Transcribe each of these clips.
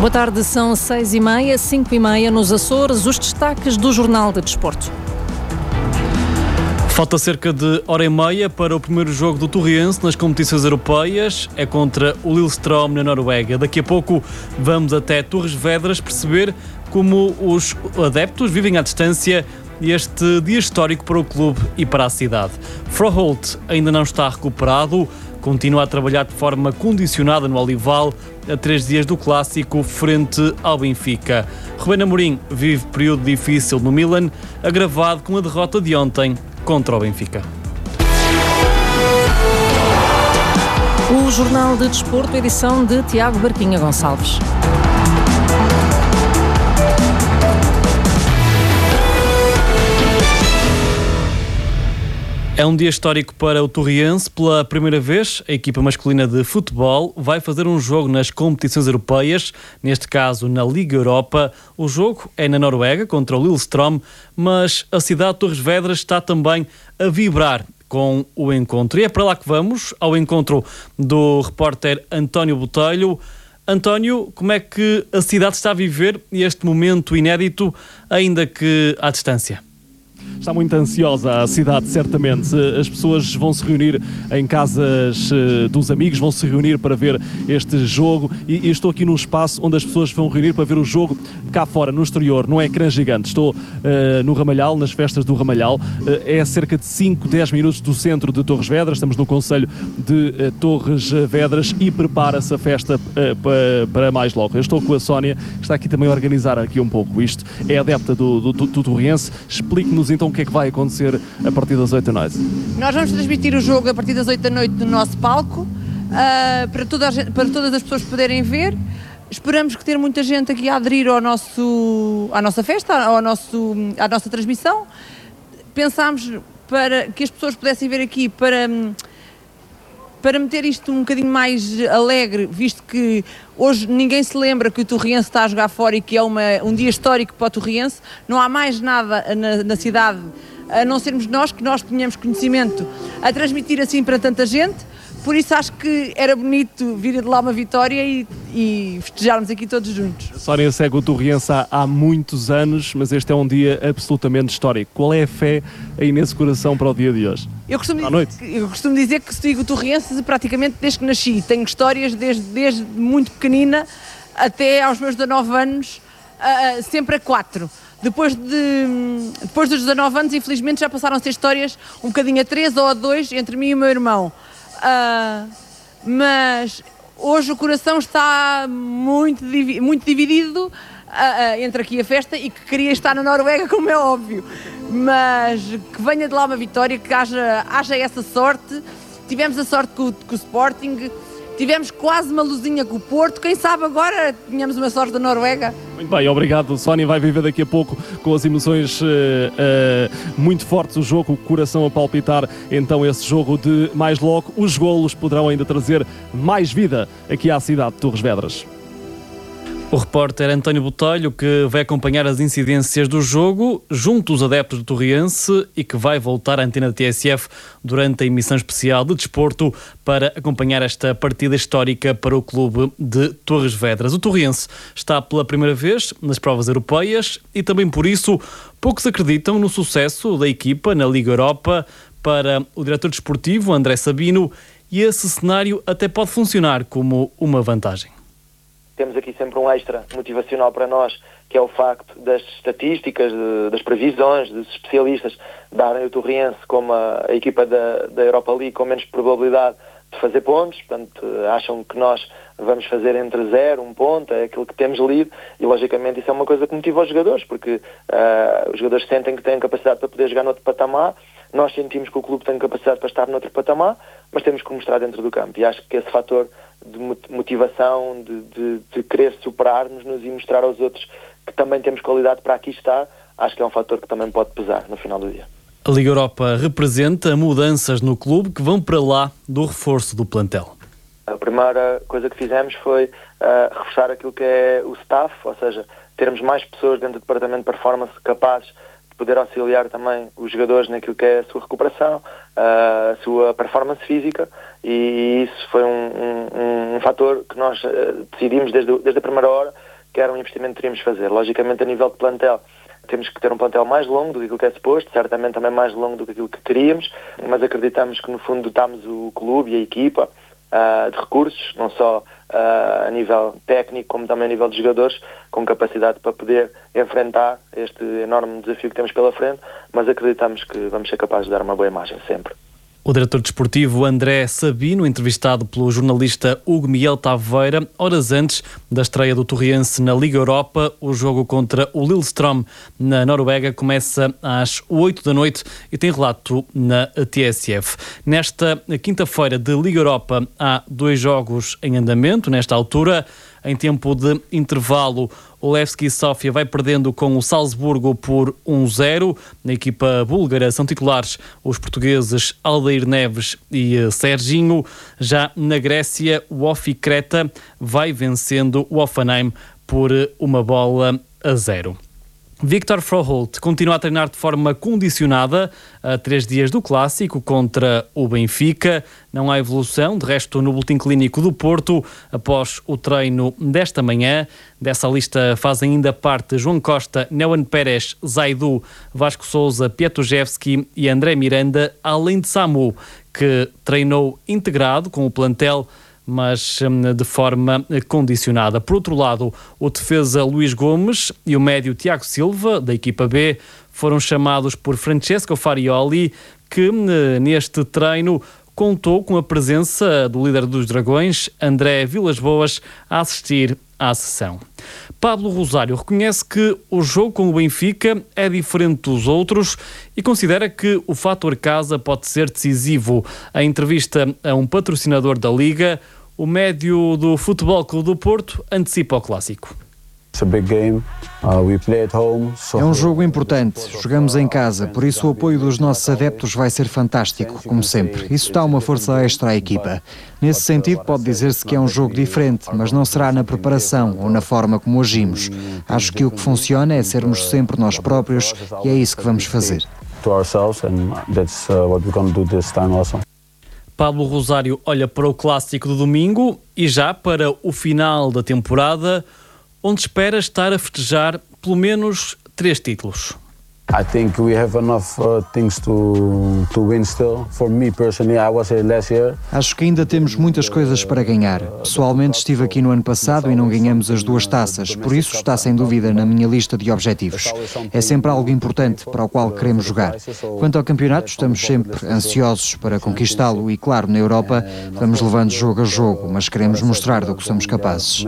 Boa tarde, são 6h30, 5h30 nos Açores, os destaques do Jornal de Desporto. Falta cerca de hora e meia para o primeiro jogo do Torriense nas competições europeias. É contra o Lillestrøm na Noruega. Daqui a pouco vamos até Torres Vedras perceber como os adeptos vivem à distância este dia histórico para o clube e para a cidade. Froholt ainda não está recuperado, continua a trabalhar de forma condicionada no Olival a 3 dias do clássico frente ao Benfica. Rubén Amorim vive período difícil no Milan, agravado com a derrota de ontem contra o Benfica. O Jornal de Desporto, edição de Tiago Barquinha Gonçalves. É um dia histórico para o Torriense. Pela primeira vez, a equipa masculina de futebol vai fazer um jogo nas competições europeias, neste caso na Liga Europa. O jogo é na Noruega, contra o Lillestrøm, mas a cidade de Torres Vedras está também a vibrar com o encontro. E é para lá que vamos, ao encontro do repórter António Botelho. António, como é que a cidade está a viver este momento inédito, ainda que à distância? Está muito ansiosa a cidade, certamente. As pessoas vão se reunir em casas dos amigos, vão se reunir para ver este jogo e estou aqui num espaço onde as pessoas vão reunir para ver o jogo cá fora, no exterior, num ecrã gigante. Estou no Ramalhal, nas festas do Ramalhal. É a cerca de 5-10 minutos do centro de Torres Vedras. Estamos no concelho de Torres Vedras e prepara-se a festa para mais logo. Eu estou com a Sónia, que está aqui também a organizar aqui um pouco isto. É adepta do Torriense. Explique-nos então o que é que vai acontecer a partir das 8 da noite. Nós vamos transmitir o jogo a partir das 8 da noite no nosso palco, para todas as pessoas poderem ver. Esperamos que ter muita gente aqui a aderir à nossa festa, à nossa transmissão. Pensámos para que as pessoas pudessem ver aqui para meter isto um bocadinho mais alegre, visto que hoje ninguém se lembra que o Torriense está a jogar fora e que é um dia histórico para o Torriense. Não há mais nada na cidade, a não sermos nós, que nós tenhamos conhecimento a transmitir assim para tanta gente. Por isso acho que era bonito vir de lá uma vitória e festejarmos aqui todos juntos. A Sónia segue o Torriense há muitos anos, mas este é um dia absolutamente histórico. Qual é a fé aí nesse coração para o dia de hoje? Eu costumo dizer que sigo o Torriense praticamente desde que nasci. Tenho histórias desde muito pequenina até aos meus 19 anos, sempre a 4. Depois dos 19 anos, infelizmente, já passaram a ser histórias um bocadinho a 3 ou a 2 entre mim e o meu irmão. Mas hoje o coração está muito dividido entre aqui a festa e que queria estar na Noruega, como é óbvio, mas que venha de lá uma vitória, que haja essa sorte. Tivemos a sorte com o Sporting, tivemos quase uma luzinha com o Porto, quem sabe agora tínhamos uma sorte da Noruega. Muito bem, obrigado. Sónia vai viver daqui a pouco com as emoções muito fortes, o jogo, o coração a palpitar, então esse jogo de mais logo. Os golos poderão ainda trazer mais vida aqui à cidade de Torres Vedras. O repórter António Botelho, que vai acompanhar as incidências do jogo junto aos adeptos do Torriense e que vai voltar à antena da TSF durante a emissão especial de desporto para acompanhar esta partida histórica para o clube de Torres Vedras. O Torriense está pela primeira vez nas provas europeias e também por isso poucos acreditam no sucesso da equipa na Liga Europa. Para o diretor desportivo, André Sabino, e esse cenário até pode funcionar como uma vantagem. Temos aqui sempre um extra motivacional para nós, que é o facto das estatísticas, das previsões, dos especialistas darem o Torriense como a equipa da Europa League com menos probabilidade de fazer pontos. Portanto, acham que nós vamos fazer entre 0 e 1 ponto, é aquilo que temos lido, e logicamente isso é uma coisa que motiva os jogadores, porque os jogadores sentem que têm capacidade para poder jogar noutro patamar. Nós sentimos que o clube tem capacidade para estar noutro patamar, mas temos que mostrar dentro do campo. E acho que esse fator de motivação, de querer superar-nos e mostrar aos outros que também temos qualidade para aqui estar, acho que é um fator que também pode pesar no final do dia. A Liga Europa representa mudanças no clube que vão para lá do reforço do plantel. A primeira coisa que fizemos foi reforçar aquilo que é o staff, ou seja, termos mais pessoas dentro do departamento de performance capazes de poder auxiliar também os jogadores naquilo que é a sua recuperação, a sua performance física, e isso foi um fator que nós decidimos desde a primeira hora que era um investimento que teríamos de fazer. Logicamente, a nível de plantel, temos que ter um plantel mais longo do que aquilo que é suposto, certamente também mais longo do que aquilo que queríamos, mas acreditamos que no fundo dotámos o clube e a equipa de recursos, não só a nível técnico como também a nível de jogadores, com capacidade para poder enfrentar este enorme desafio que temos pela frente, mas acreditamos que vamos ser capazes de dar uma boa imagem sempre. O diretor desportivo André Sabino, entrevistado pelo jornalista Hugo Miguel Taveira, horas antes da estreia do Torriense na Liga Europa. O jogo contra o Lillestrøm na Noruega começa às 8 da noite e tem relato na TSF. Nesta quinta-feira de Liga Europa há 2 jogos em andamento. Nesta altura, em tempo de intervalo, o Levski Sofia vai perdendo com o Salzburgo por 1-0. Na equipa búlgara são titulares os portugueses Aldair Neves e Serginho. Já na Grécia, o Ofi Creta vai vencendo o Hoffenheim por 1-0. Victor Froholt continua a treinar de forma condicionada a 3 dias do Clássico contra o Benfica. Não há evolução, de resto, no boletim clínico do Porto, após o treino desta manhã. Dessa lista fazem ainda parte João Costa, Neuan Pérez, Zaidu, Vasco Sousa, Pietujevski e André Miranda, além de Samu, que treinou integrado com o plantel, mas de forma condicionada. Por outro lado, o defesa Luís Gomes e o médio Tiago Silva, da equipa B, foram chamados por Francesco Farioli, que neste treino contou com a presença do líder dos Dragões, André Vilas-Boas, a assistir à sessão. Pablo Rosário reconhece que o jogo com o Benfica é diferente dos outros e considera que o fator casa pode ser decisivo. Em entrevista a um patrocinador da Liga, o médio do Futebol Clube do Porto antecipa o Clássico. É um jogo importante, jogamos em casa, por isso o apoio dos nossos adeptos vai ser fantástico, como sempre. Isso dá uma força extra à equipa. Nesse sentido, pode dizer-se que é um jogo diferente, mas não será na preparação ou na forma como agimos. Acho que o que funciona é sermos sempre nós próprios e é isso que vamos fazer. Pablo Rosário olha para o Clássico do domingo e já para o final da temporada, onde espera estar a festejar pelo menos 3 títulos. I think we have enough things to win still. For me personally, I was here last year. Acho que ainda temos muitas coisas para ganhar. Pessoalmente estive aqui no ano passado e não ganhamos as 2 taças, por isso está sem dúvida na minha lista de objetivos. É sempre algo importante para o qual queremos jogar. Quanto ao campeonato, estamos sempre ansiosos para conquistá-lo e, claro, na Europa vamos levando jogo a jogo, mas queremos mostrar do que somos capazes.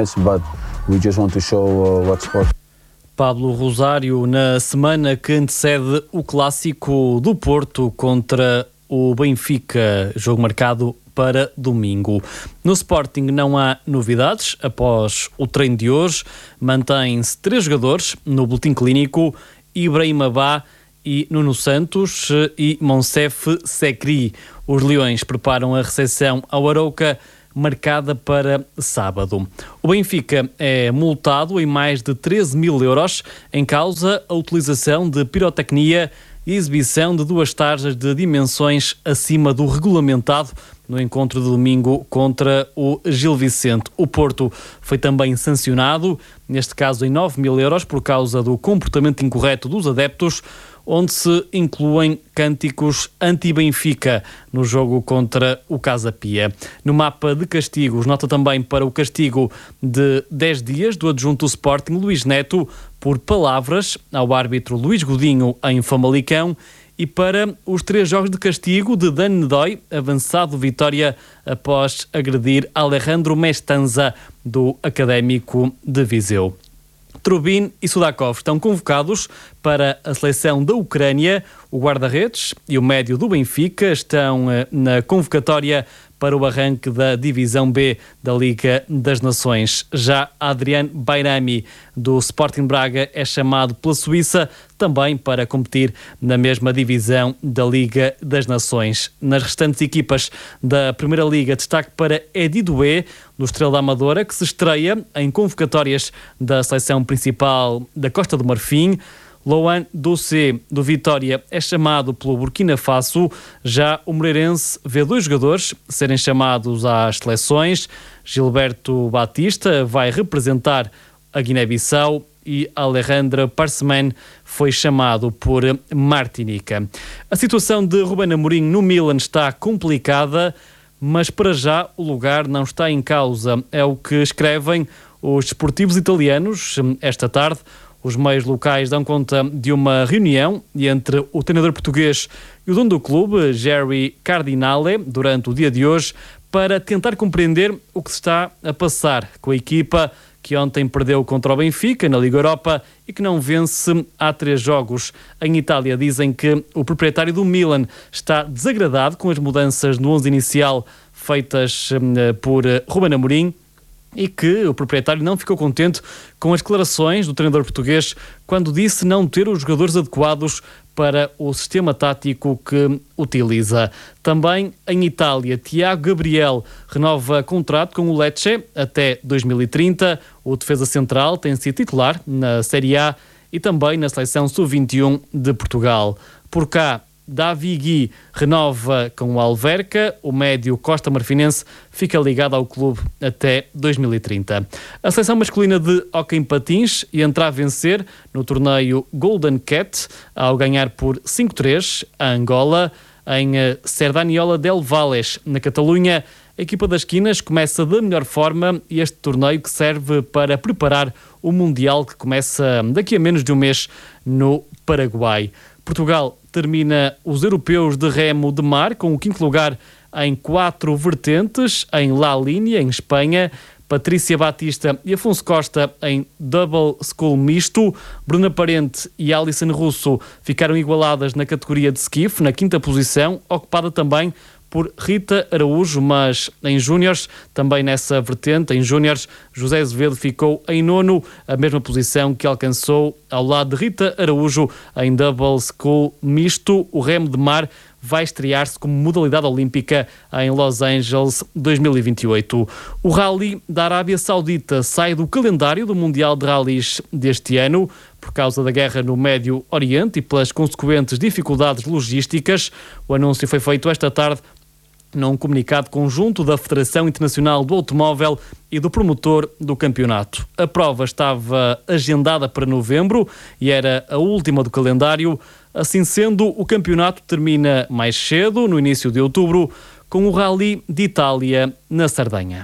Pablo Rosário, na semana que antecede o Clássico do Porto contra o Benfica, jogo marcado para domingo. No Sporting não há novidades. Após o treino de hoje, mantêm-se 3 jogadores no boletim clínico: Ibrahim Abá e Nuno Santos e Monsef Sekri. Os Leões preparam a recepção ao Arouca, marcada para sábado. O Benfica é multado em mais de 13 mil euros, em causa a utilização de pirotecnia e exibição de 2 tarjas de dimensões acima do regulamentado no encontro de domingo contra o Gil Vicente. O Porto foi também sancionado, neste caso em 9 mil euros, por causa do comportamento incorreto dos adeptos, onde se incluem cânticos anti-Benfica no jogo contra o Casa Pia. No mapa de castigos, nota também para o castigo de 10 dias do adjunto do Sporting, Luís Neto, por palavras ao árbitro Luís Godinho em Famalicão, e para os 3 jogos de castigo de Dani Nedói, avançado Vitória após agredir Alejandro Mestanza, do Académico de Viseu. Trubin e Sudakov estão convocados para a seleção da Ucrânia. O guarda-redes e o médio do Benfica estão na convocatória para o arranque da Divisão B da Liga das Nações. Já Adrian Bayrami, do Sporting Braga, é chamado pela Suíça também para competir na mesma divisão da Liga das Nações. Nas restantes equipas da Primeira Liga, destaque para Edi Doué, do Estrela da Amadora, que se estreia em convocatórias da seleção principal da Costa do Marfim. Loan Dossé, do Vitória, é chamado pelo Burkina Faso. Já o Moreirense vê 2 jogadores serem chamados às seleções. Gilberto Batista vai representar a Guiné-Bissau e Alejandro Parsemen foi chamado por Martinica. A situação de Ruben Amorim no Milan está complicada, mas para já o lugar não está em causa. É o que escrevem os desportivos italianos esta tarde. Os meios locais dão conta de uma reunião entre o treinador português e o dono do clube, Jerry Cardinale, durante o dia de hoje, para tentar compreender o que se está a passar com a equipa que ontem perdeu contra o Benfica na Liga Europa e que não vence há 3 jogos. Em Itália dizem que o proprietário do Milan está desagradado com as mudanças no 11 inicial feitas por Ruben Amorim e que o proprietário não ficou contente com as declarações do treinador português quando disse não ter os jogadores adequados para o sistema tático que utiliza. Também em Itália, Tiago Gabriel renova contrato com o Lecce até 2030. O defesa central tem sido titular na Série A e também na seleção sub-21 de Portugal. Por cá, Davi Gui renova com o Alverca, o médio Costa Marfinense fica ligado ao clube até 2030. A seleção masculina de hóquei em patins entra a vencer no torneio Golden Cat ao ganhar por 5-3 a Angola em Cerdaniola del Valles, na Catalunha. A equipa das Quinas começa da melhor forma e este torneio que serve para preparar o Mundial que começa daqui a menos de um mês no Paraguai. Portugal termina os europeus de remo de mar com o 5º lugar em 4 vertentes, em La Linea, em Espanha. Patrícia Batista e Afonso Costa em double school misto. Bruna Parente e Alison Russo ficaram igualadas na categoria de skiff, na 5ª posição, ocupada também por Rita Araújo, mas em júniores, também nessa vertente, em júniores, José Azevedo ficou em 9º, a mesma posição que alcançou ao lado de Rita Araújo em double school misto. O remo de mar vai estrear-se como modalidade olímpica em Los Angeles 2028. O Rally da Arábia Saudita sai do calendário do Mundial de Rallys deste ano por causa da guerra no Médio Oriente e pelas consequentes dificuldades logísticas. O anúncio foi feito esta tarde num comunicado conjunto da Federação Internacional do Automóvel e do promotor do campeonato. A prova estava agendada para novembro e era a última do calendário. Assim sendo, o campeonato termina mais cedo, no início de outubro, com o Rally de Itália na Sardenha.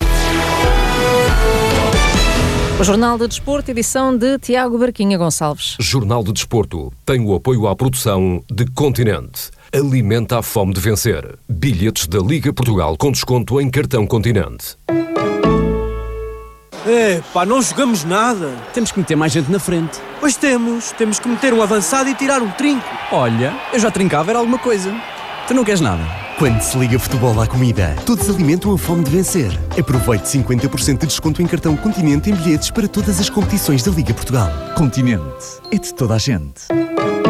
O Jornal de Desporto, edição de Tiago Barquinha Gonçalves. Jornal de Desporto tem o apoio à produção de Continente. Alimenta a fome de vencer. Bilhetes da Liga Portugal com desconto em cartão Continente. Não jogamos nada. Temos que meter mais gente na frente. Pois temos que meter um avançado e tirar um trinco. Olha, eu já trincava, era alguma coisa. Tu não queres nada? Quando se liga futebol à comida, todos alimentam a fome de vencer. Aproveite 50% de desconto em cartão Continente em bilhetes para todas as competições da Liga Portugal. Continente, é de toda a gente.